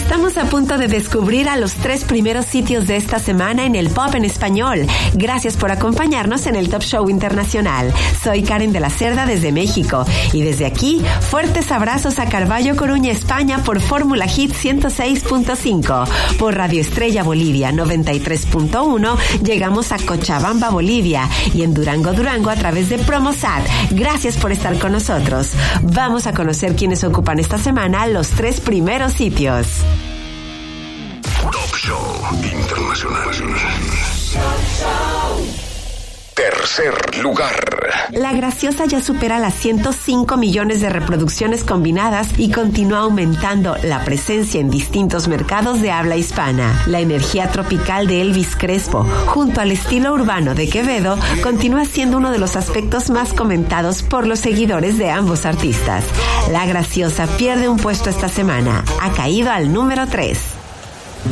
Estamos a punto de descubrir a los 3 primeros sitios de esta semana en el pop en español. Gracias por acompañarnos en el Top Show Internacional. Soy Karen de la Cerda desde México y desde aquí, fuertes abrazos a Carballo, Coruña, España por Fórmula Hit 106.5. Por Radio Estrella Bolivia 93.1 llegamos a Cochabamba, Bolivia y en Durango, Durango a través de Promosat. Gracias por estar con nosotros. Vamos a conocer quiénes ocupan esta semana los 3 primeros sitios. Top Show Internacional. Tercer lugar. La Graciosa ya supera las 105 millones de reproducciones combinadas y continúa aumentando la presencia en distintos mercados de habla hispana. La energía tropical de Elvis Crespo, junto al estilo urbano de Quevedo, continúa siendo uno de los aspectos más comentados por los seguidores de ambos artistas. La Graciosa pierde un puesto esta semana. Ha caído al número 3.